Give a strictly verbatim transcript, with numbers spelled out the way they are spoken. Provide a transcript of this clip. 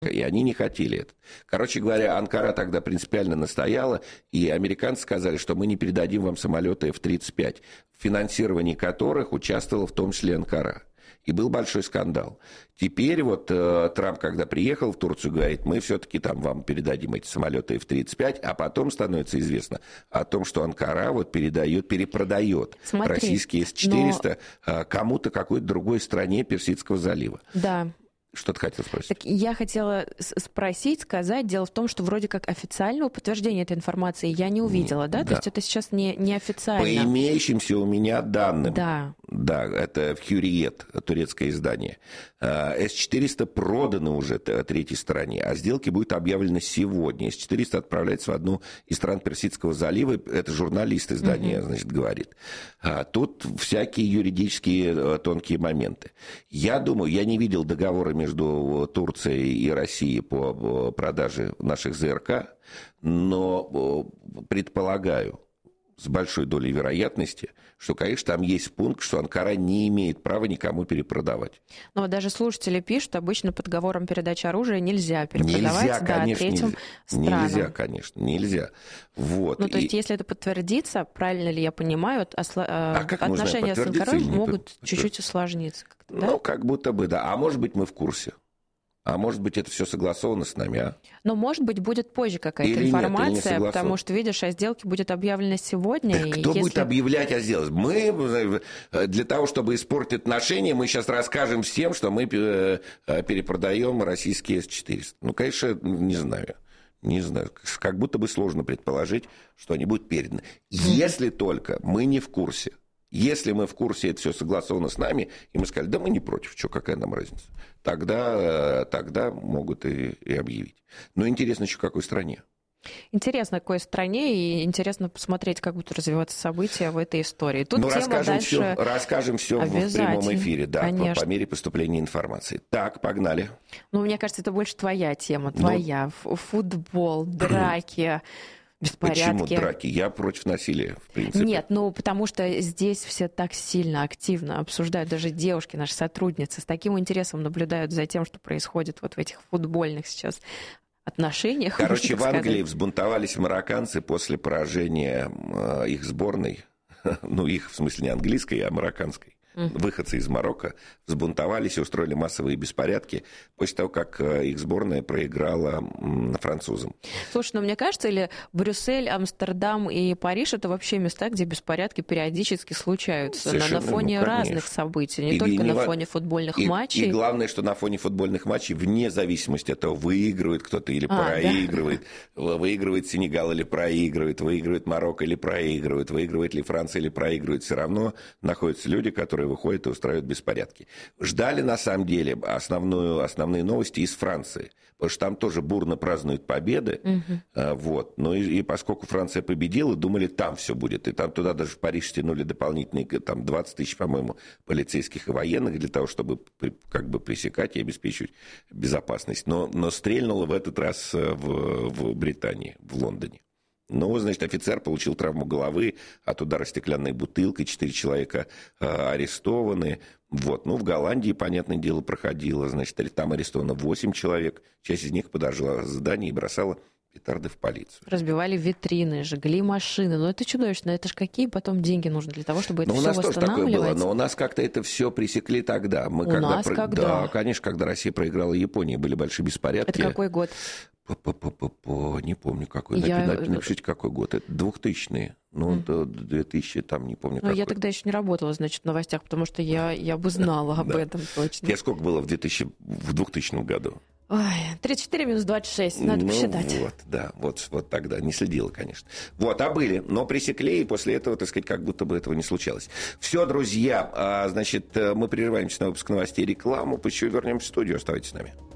И они не хотели это. Короче говоря, Анкара тогда принципиально настояла, и американцы сказали, что мы не передадим вам самолеты эф тридцать пять, в финансировании которых участвовала в том числе Анкара. И был большой скандал. Теперь вот э, Трамп, когда приехал в Турцию, говорит, мы все-таки там вам передадим эти самолеты эф тридцать пять, а потом становится известно о том, что Анкара вот передает, перепродает Смотри, российские эс четыреста но... э, кому-то, какой-то другой стране Персидского залива. Да. Что ты хотел спросить? Так я хотела спросить, сказать. Дело в том, что вроде как официального подтверждения этой информации я не увидела, да? да. То есть это сейчас не, не официально. По имеющимся у меня данным. Да. Да, это Hürriyet, турецкое издание. эс четыреста проданы уже третьей стороне, а сделки будут объявлены сегодня. эс четыреста отправляется в одну из стран Персидского залива. Это журналист издания, угу. значит, говорит. Тут всякие юридические тонкие моменты. Я думаю, я не видел договора между Турцией и Россией по продаже наших ЗРК, но предполагаю, с большой долей вероятности, что, конечно, там есть пункт, что Анкара не имеет права никому перепродавать. Но даже слушатели пишут, обычно под договором передачи оружия нельзя перепродавать нельзя, да, конечно, третьим нельзя. странам. Нельзя, конечно, нельзя. Вот. Ну, то и... есть, если это подтвердится, правильно ли я понимаю, осла... а отношения с Анкарой могут под... чуть-чуть усложниться. Да? Ну, как будто бы, да. А может быть, мы в курсе. А может быть, это все согласовано с нами, а? Но, может быть, будет позже какая-то или информация, нет, потому что, видишь, о сделке будет объявлена сегодня. Да и кто если... будет объявлять о сделке? Мы, для того, чтобы испортить отношения, мы сейчас расскажем всем, что мы перепродаем российские эс четыреста. Ну, конечно, не знаю. Не знаю, как будто бы сложно предположить, что они будут переданы. Если только мы не в курсе. Если мы в курсе, это все согласовано с нами, и мы сказали, да мы не против, что, какая нам разница, тогда, тогда могут и, и объявить. Но интересно еще, в какой стране. Интересно, в какой стране, и интересно посмотреть, как будут развиваться события в этой истории. Тут ну, тема расскажем дальше все, расскажем все в прямом эфире, да, по, по мере поступления информации. Так, погнали. Ну, мне кажется, это больше твоя тема, твоя. Ну... Футбол, драки... Беспорядки. Почему драки? Я против насилия, в принципе. Нет, ну потому что здесь все так сильно, активно обсуждают, даже девушки, наши сотрудницы, с таким интересом наблюдают за тем, что происходит вот в этих футбольных сейчас отношениях. Короче, в Англии сказать. Взбунтовались марокканцы после поражения их сборной, ну их, в смысле, не английской, а марокканской. Выходцы из Марокко взбунтовались и устроили массовые беспорядки после того, как их сборная проиграла французам. Слушай, ну мне кажется, или Брюссель, Амстердам и Париж — это вообще места, где беспорядки периодически случаются на, на фоне ну, разных событий, не и только не на фоне футбольных и, матчей. И главное, что на фоне футбольных матчей, вне зависимости от того, выигрывает кто-то или а, проигрывает, да? Выигрывает Сенегал или проигрывает, выигрывает Марокко или проигрывает, выигрывает ли Франция или проигрывает, все равно находятся люди, которые выходят и устраивают беспорядки. Ждали, на самом деле, основную, основные новости из Франции, потому что там тоже бурно празднуют победы. Угу. Вот. Ну и, и поскольку Франция победила, думали, там все будет. И там туда даже в Париж стянули дополнительные там, двадцать тысяч, по-моему, полицейских и военных для того, чтобы как бы пресекать и обеспечивать безопасность. Но, но стрельнуло в этот раз в, в Британии, в Лондоне. Ну, значит, офицер получил травму головы от удара стеклянной бутылкой, четыре человека э, арестованы. Вот. Ну, в Голландии, понятное дело, проходило. Значит, там арестовано восемь человек. Часть из них подожгла здание и бросала петарды в полицию. Разбивали витрины, жгли машины. Ну, это чудовищно. Это ж какие потом деньги нужны для того, чтобы это все восстанавливать? Ну, у нас тоже такое было, но у нас как-то это все пресекли тогда. Мы у когда нас про... когда? Да, конечно, когда Россия проиграла Японии, были большие беспорядки. Это какой год? По-по-по-по, не помню какой. Я... Напишите, какой год. Это двухтысячные. Ну, mm. две тысячи, там, не помню, ну, какой. Я тогда еще не работала, значит, в новостях, потому что я, я бы знала об этом точно. Тебе сколько было в, двухтысячном году? Ой, тридцать четыре минус двадцать шесть, надо ну, посчитать. Вот, да, вот, вот тогда не следила, конечно. Вот, а были, но пресекли, и после этого, так сказать, как будто бы этого не случалось. Все, друзья, значит, мы прерываемся на выпуск новостей и рекламу, после чего вернемся в студию, оставайтесь с нами.